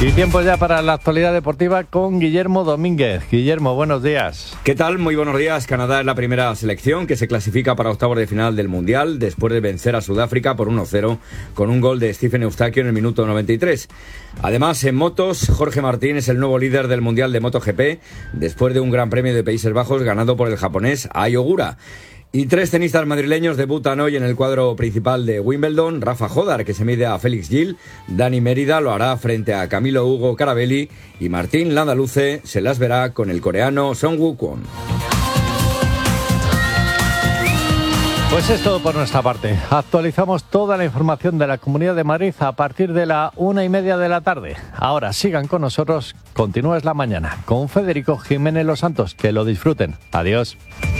Y tiempo ya para la actualidad deportiva con Guillermo Domínguez. Guillermo, buenos días. ¿Qué tal? Muy buenos días. Canadá es la primera selección que se clasifica para octavos de final del Mundial después de vencer a Sudáfrica por 1-0 con un gol de Stephen Eustaquio en el minuto 93. Además, en motos, Jorge Martín es el nuevo líder del Mundial de MotoGP después de un Gran Premio de Países Bajos ganado por el japonés Ai Ogura. Y 3 tenistas madrileños debutan hoy en el cuadro principal de Wimbledon. Rafa Jodar, que se mide a Félix Gil. Dani Mérida lo hará frente a Camilo Hugo Carabelli. Y Martín Landaluce se las verá con el coreano Song Woo-kwon. Pues es todo por nuestra parte. Actualizamos toda la información de la Comunidad de Madrid a partir de la 1:30 de la tarde. Ahora sigan con nosotros. Continúa Es la Mañana con Federico Jiménez Los Santos. Que lo disfruten. Adiós.